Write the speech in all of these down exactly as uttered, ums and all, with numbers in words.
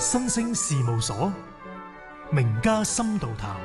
新星事務所，名家深度談。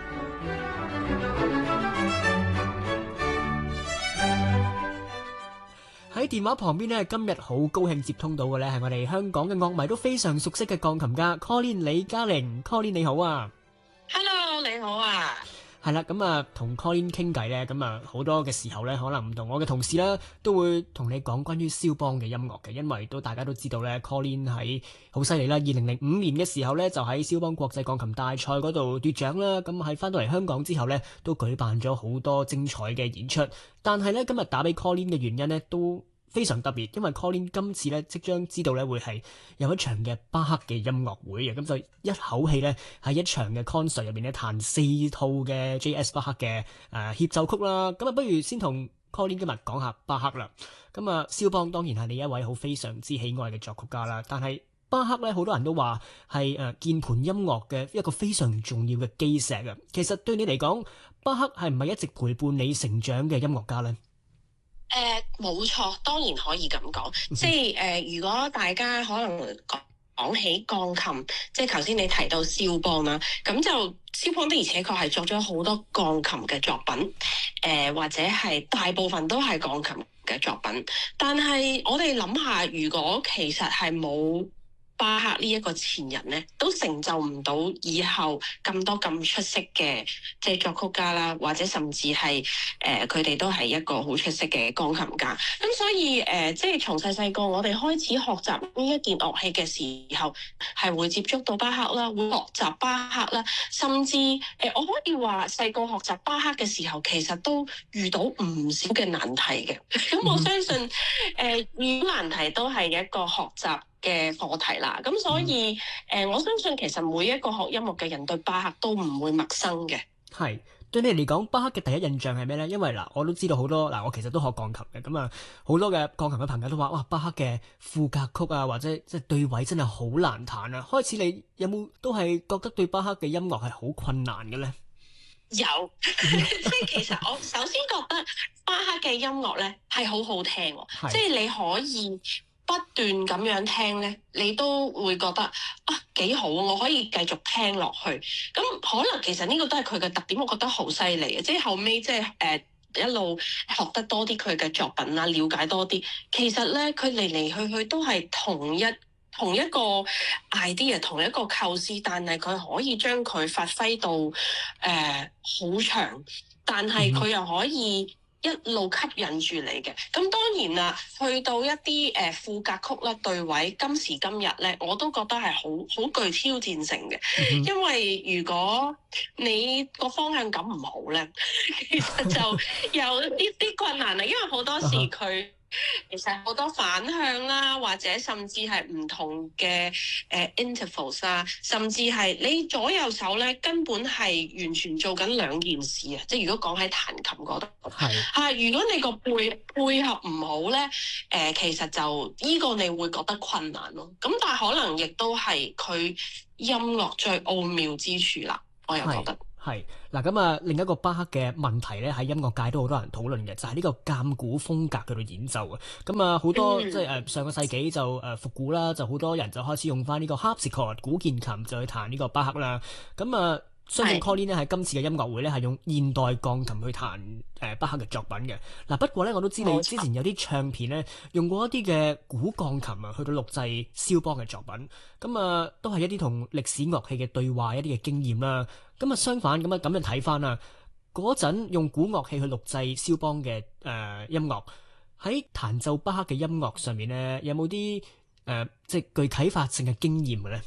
喺電話旁邊呢，今日好高興接通到嘅呢係我哋香港嘅樂迷都非常熟悉嘅鋼琴家 Colin 李嘉玲。Colin 你好啊 Hello 你好啊。 係啦，咁啊同 Colin 傾偈呢，咁啊好多嘅時候呢，可能唔同我嘅同事啦，都會同你講關於肖邦嘅音樂嘅，因為都大家都知道呢 Colin 喺好犀利啦，二零零五年嘅時候呢，就喺肖邦國際鋼琴大賽嗰度奪獎啦，咁喺翻到嚟香港之後呢，都舉辦咗好多精彩嘅演出，但係呢，今日打俾 Colin 嘅原因呢，都非常特別，因為 Colin 今次咧即將知道咧會係有一場嘅巴克嘅音樂會嘅，咁就一口氣咧喺一場嘅 concert 入邊咧彈四套嘅 J S 巴克嘅誒協奏曲啦。咁啊，不如先同 Colin 今日講下巴克啦。咁啊，肖邦當然係你一位好非常之喜愛嘅作曲家啦，但係巴克咧好多人都話係誒鍵盤音樂嘅一個非常重要嘅基石啊。其實對你嚟講，巴克係唔係一直陪伴你成長嘅音樂家咧？ 誒冇錯，當然可以咁講。即係誒、呃，如果大家可能講講起鋼琴，即係頭先你提到肖邦啦，咁就肖邦的而且確係作咗好多鋼琴嘅作品，誒、呃、或者係大部分都係鋼琴嘅作品。但係我哋諗下，如果其實係冇巴克呢一個前人咧，都成就唔到以後咁多咁出色嘅即係作曲家啦，或者甚至係誒佢哋都係一個好出色嘅鋼琴家。咁所以誒、呃，即係從細細個我哋開始學習呢一件樂器嘅時候，係會接觸到巴克啦，會學習巴克啦，甚至誒、呃、我可以話細個學習巴克嘅時候，其實都遇到唔少嘅難題嘅。咁我相信誒遇到難題都係一個學習嘅課題啦，咁所以誒、呃，我相信其實每一個學音樂嘅人對巴克都唔會陌生嘅。 係對你嚟講，巴克嘅第一印象係咩呢？因為嗱，我都知道好多嗱，我其實都學鋼琴嘅，咁啊好多嘅鋼琴嘅朋友都話，哇，巴克嘅賦格曲啊，或者即係對位真係好難彈啊！開始你有冇都係覺得對巴克嘅音樂係好困難嘅呢？ 有，即係其實我首先覺得巴克嘅音樂咧係好好聽，即係你可以不斷咁樣聽咧，你都會覺得啊幾好，我可以繼續聽落去。咁可能其實呢個都係佢嘅特點，我覺得好犀利嘅。即係後尾即係誒一路學得多啲佢嘅作品啦，了解多啲，其實咧佢嚟嚟去去都係同一同一個 idea， 同一個構思，但係佢可以將佢發揮到誒好長，但係佢又可以一路吸引住你嘅。咁當然啦，去到一啲誒賦格曲啦、對位，今時今日咧，我都覺得係好好具挑戰性嘅。嗯、因為如果你個方向感唔好咧，其實就有啲啲困難啦。因為好多時佢其實好多反向啦，或者甚至係唔同嘅誒、呃、intervals 啊，甚至係你左右手咧根本係完全做緊兩件事啊！即係如果講喺彈琴嗰度，係嚇，如果你個配配合唔好咧，誒、呃、其實就依、這個你會覺得困難咯。咁但係可能亦都係佢音樂最奧妙之處啦，我又覺得。 係嗱，咁啊，另一個巴克嘅問題咧，喺音樂界都好多人討論嘅，就係、是、呢個鑑鼓風格嗰度演奏啊。咁啊，好多、嗯、即係誒上個世紀就誒復古啦，就好多人就開始用翻呢個 harpsichord 古鍵琴就去彈呢個巴克啦。咁啊，相信 Colin 咧喺今次嘅音樂會咧係用現代鋼琴去彈誒巴克嘅作品嘅。嗱，不過咧我都知你之前有啲唱片咧用過一啲嘅古鋼琴啊，去到錄製肖邦嘅作品。咁啊，都係一啲同歷史樂器嘅對話一啲嘅經驗啦。咁啊，相反咁啊，咁樣睇翻啦，嗰陣用古樂器去錄製肖邦嘅誒、呃、音樂，喺彈奏巴克嘅音樂上面咧，有冇啲誒即係具啟發性嘅經驗嘅咧？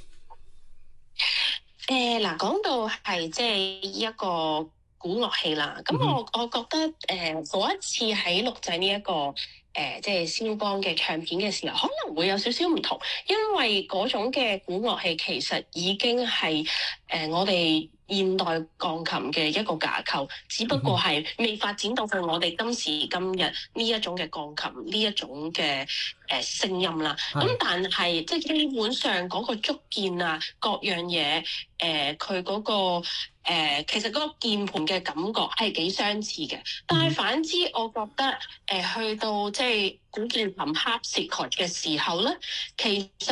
誒嗱、呃，講到係即係一個古樂器啦，咁我我覺得誒嗰、呃、一次喺錄製呢一個誒、呃、即係肖邦嘅唱片嘅時候，可能會有少少唔同，因為嗰種嘅古樂器其實已經係誒、呃、我哋現代鋼琴嘅一個架構，只不過係未發展到去我哋今時今日呢一種嘅鋼琴呢一種嘅誒、呃、聲音啦。咁是但係即係基本上嗰個觸鍵啊，各樣嘢誒佢嗰個誒、呃、其實嗰個鍵盤嘅感覺係幾相似嘅。但係反之，我覺得誒、呃、去到即係古鍵琴 harpsichord 嘅時候咧，其實誒、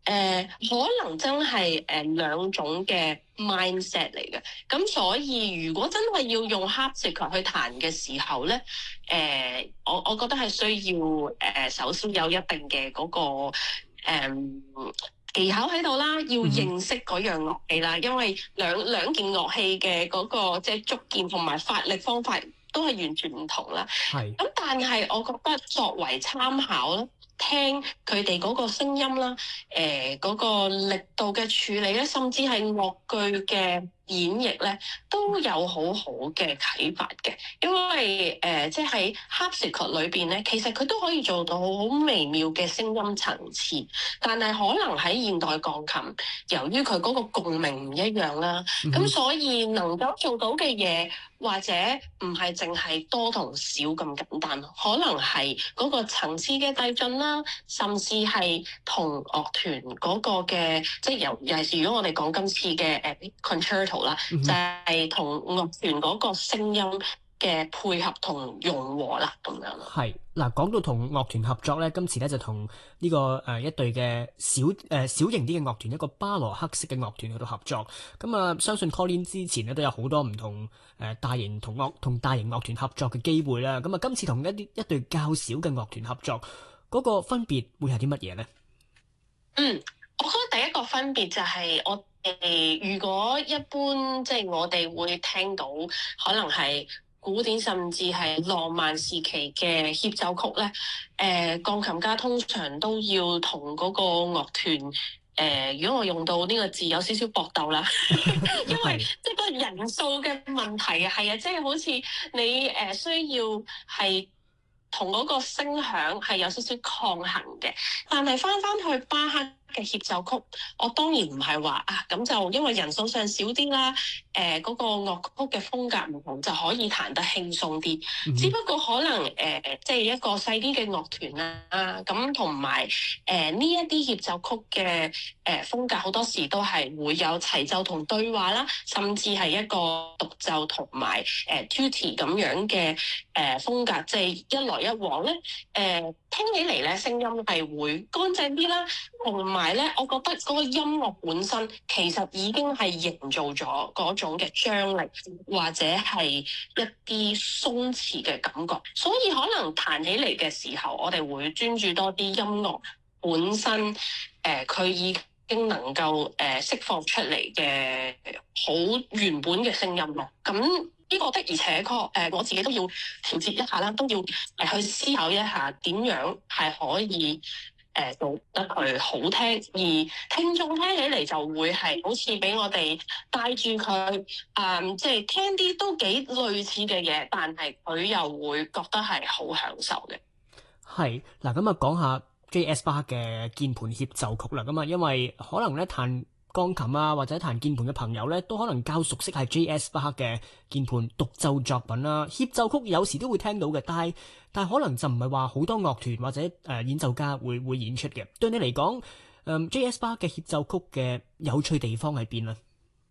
呃、可能真係誒兩種嘅 mindset 嚟嘅。咁所以如果真係要用 harpsichord 去彈嘅時候咧，誒、呃、我我覺得係需要誒、呃、首先有一定嘅嗰、那個誒、呃、技巧喺度啦，要認識嗰樣樂器啦，因為兩兩件樂器嘅嗰、那個即係觸鍵同埋發力方法都係完全唔同啦。係。咁但係我覺得作為參考咧，聽佢哋嗰個聲音啦，誒、呃、嗰、那個力度嘅處理咧，甚至係樂句嘅演繹咧，都有好好嘅啟發嘅。因為誒、呃，即係喺 harpsichord 裏邊咧，其實佢都可以做到好微妙嘅聲音層次，但係可能喺現代鋼琴，由於佢嗰個共鳴唔一樣啦，咁、嗯、所以能夠做到嘅嘢，或者唔係淨係多同少咁簡單，可能係嗰個層次嘅遞進啦，甚至係同樂團嗰個嘅，即係由尤其是如果我哋講今次嘅誒 concerto 啦，嗯、就係同樂團嗰個聲音嘅配合同融和啦，咁樣咯。係嗱，講到同樂團合作咧，今次咧就同呢、這個誒、呃、一隊嘅小誒、呃、小型啲嘅樂團，一個巴羅克式嘅樂團去到合作。咁啊、呃，相信 Colin 之前咧都有好多唔同誒、呃、大型同樂同大型樂團合作嘅機會啦。咁啊，今次同一啲一隊較小嘅樂團合作，嗰、那個分別會係啲乜嘢咧？嗯，我覺得第一個分別就係我哋如果一般即係、就是、我哋會聽到可能係古典甚至係浪漫時期嘅協奏曲咧，誒、呃、鋼琴家通常都要同嗰個樂團誒、呃，如果我用到呢個字有少少搏鬥啦，因為即係個人數嘅問題啊，係啊，即係好似你誒、呃、需要係同嗰個聲響係有少少抗衡嘅，但係翻翻去巴赫嘅協奏曲，我當然唔係話啊，咁就因為人數上少啲啦，誒、呃、嗰、那個樂曲嘅風格唔同就可以彈得輕鬆啲。嗯、只不過可能誒即係一個細啲嘅樂團啦，咁同埋誒呢一啲協奏曲嘅誒、呃、風格好多時都係會有齊奏同對話啦，甚至係一個獨奏同埋誒 tutti 咁樣嘅誒、呃、風格，即、就、係、是、一來一往咧，誒、呃、聽起嚟咧聲音係會乾淨啲啦，同埋。同埋咧，我覺得嗰個音樂本身其實已經係營造咗嗰種嘅張力，或者係一啲鬆弛嘅感覺。所以可能彈起嚟嘅時候，我哋會專注多啲音樂本身，誒、呃、佢已經能夠誒、呃、釋放出嚟嘅好原本嘅聲音咯。咁呢個的而且確，誒、呃、我自己都要調節一下啦，都要誒去思考一下點樣係可以。誒做得佢好聽，而聽眾聽起嚟就會係好似俾我哋帶住佢，誒即係聽啲都幾類似嘅嘢，但係佢又會覺得係好享受嘅。係嗱，咁啊講下 J S 巴赫嘅鍵盤協奏曲啦。咁啊，因為可能咧彈鋼琴啊或者彈鍵盤嘅朋友咧，都可能較熟悉係 J S 巴赫嘅鍵盤獨奏作品啦。協奏曲有時都會聽到嘅，但係但係可能就唔係話好多樂團或者誒、呃、演奏家會會演出嘅。對你嚟講，誒、呃、J S 巴赫嘅協奏曲嘅有趣地方喺邊咧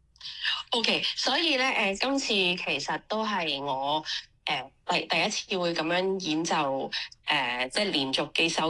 ？OK， 所以咧誒、呃，今次其實都係我誒第、呃、第一次會咁樣演奏誒、呃，即係連續幾首。